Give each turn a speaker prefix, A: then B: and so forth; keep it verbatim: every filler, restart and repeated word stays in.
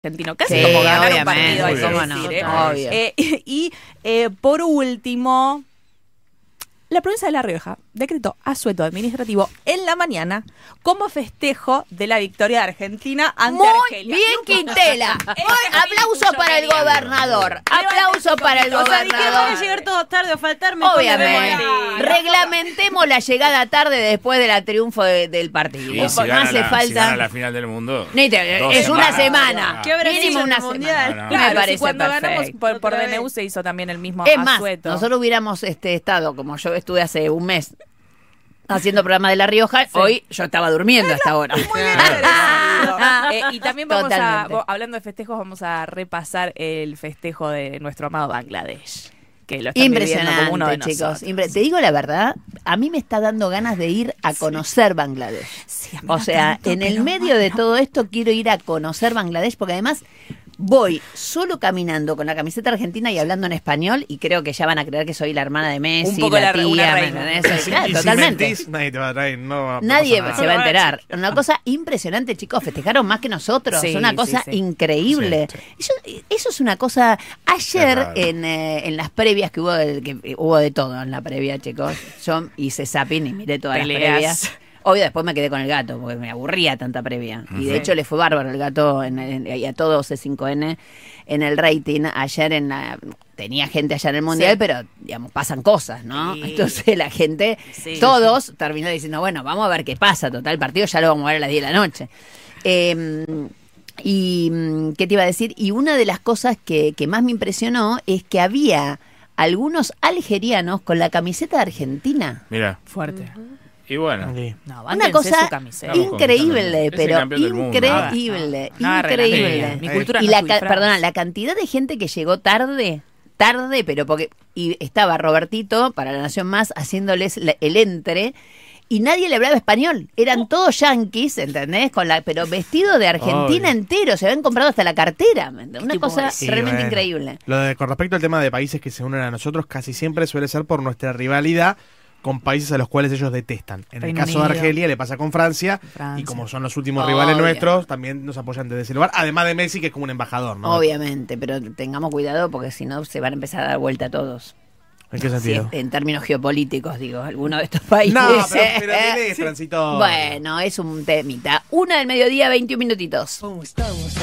A: argentino, casi
B: Sí,
A: como ganar un
B: obviamente,
A: partido, hay que
B: cómo
A: decir,
B: no,
A: ¿eh?
B: obvio.
A: Eh, y eh, por último, la provincia de La Rioja decretó asueto administrativo en la mañana como festejo de la victoria de Argentina ante
B: Muy
A: Argelia.
B: bien, Quintela. Aplauso para el gobernador. Aplauso para el
C: O sea, dijeron van a
B: gobernador.
C: llegar todos tarde o faltar, mejor le vemos
B: Obviamente.
C: el-
B: Reglamentemos la llegada tarde después del triunfo de- del partido.
D: Y si
B: no
D: gana,
B: hace
D: la,
B: falta.
D: si gana la final del mundo.
B: Ni te-
D: dos
B: es una
D: semanas.
B: semana.
C: ¿Qué habrá
B: Mínimo
C: sido en
B: una
C: el mundial?
B: semana.
D: No, no.
A: Claro,
B: Me parece
A: si cuando ganamos
B: perfecto.
A: por, por
C: Otra
A: D N U
C: vez.
A: se hizo también el mismo
B: Es más,
A: asueto.
B: nosotros hubiéramos este estado, como yo estuve hace un mes haciendo programa de La Rioja, hoy yo estaba durmiendo hasta ahora.
A: Muy bien agradecido. Eh, y también vamos
B: Totalmente.
A: a, hablando de festejos, vamos a repasar el festejo de nuestro amado Bangladesh, que lo están viviendo como uno de
B: Impresionante, chicos.
A: nosotros.
B: Impre- Te digo la verdad, a mí me está dando ganas de ir a conocer Bangladesh.
A: Sí, a mí
B: O
A: no
B: sea,
A: tanto,
B: en el
A: pero
B: medio de
A: bueno.
B: todo esto quiero ir a conocer Bangladesh porque además voy solo caminando con la camiseta argentina y hablando en español y creo que ya van a creer que soy la hermana de Messi,
A: Un poco
B: la
A: la re-
B: tía,
A: una
B: ¿me
A: reina.
B: entendés? Claro,
E: Y
B: totalmente.
E: si mentís, nadie te va a traer. No, no
B: Nadie
E: pasa
B: se
E: nada.
B: va a enterar. Una cosa impresionante, chicos. Festejaron más que nosotros.
A: Sí,
B: una
A: sí,
B: cosa
A: sí.
B: increíble.
E: Sí,
B: Eso, eso es una cosa. Ayer,
E: Qué raro.
B: en, eh, en las previas que hubo, de, que hubo de todo en la previa, chicos. Yo hice zapping y miré todas
A: Peleas.
B: las previas. Obvio, después me quedé con el gato porque me aburría tanta previa. Y de
A: Sí.
B: hecho le fue bárbaro el gato en, en- y a todo C cinco N en el rating. Ayer en la. Tenía gente allá en el mundial,
A: Sí.
B: pero digamos, pasan cosas, ¿no?
A: Sí.
B: Entonces la gente,
A: Sí.
B: todos terminó diciendo, bueno, vamos a ver qué pasa. Total, el partido ya lo vamos a ver a las diez de la noche. Eh, y, mm, ¿qué te iba a decir? Y una de las cosas que, que más me impresionó es que había algunos algerianos con la camiseta de Argentina.
D: Mira,
A: Fuerte.
D: y bueno.
E: Sí.
A: No,
B: Una
A: bánquense
B: cosa
A: su camiseta.
D: Estamos
B: increíble,
D: conquistando. Es el
B: pero
D: campeón del mundo.
B: increíble,
A: No, no agarren la
B: increíble.
A: mía. Mi cultura
B: y
A: no
B: la,
A: es tu
B: ca-
A: disfraz.
B: perdona, la cantidad de gente que llegó tarde, tarde, pero porque y estaba Robertito para La Nación Más haciéndoles la- el entre y nadie le hablaba español. Eran todos yanquis, ¿entendés? Con la, pero vestido de Argentina
E: Obvio.
B: entero, se habían comprado hasta la cartera. ¿me entendés? Una
A: tipo
B: cosa
A: es?
E: Sí,
B: realmente
E: bueno.
B: increíble.
E: Lo de, con respecto al tema de países que se unen a nosotros, casi siempre suele ser por nuestra rivalidad con países a los cuales ellos detestan. En
A: Reino
E: el caso
A: Unido.
E: de Argelia le pasa con Francia,
A: Francia.
E: y como son los últimos
B: Obvio.
E: rivales nuestros, también nos apoyan desde ese lugar, además de Messi, que es como un embajador, ¿no?
B: Obviamente, pero tengamos cuidado porque si no se van a empezar a dar vuelta todos.
E: ¿En qué
B: Sí,
E: sentido?
B: en términos geopolíticos, digo, algunos de estos países.
E: No, pero, pero tenés transito.
B: Bueno, es un temita. Una del mediodía, veintiún minutitos.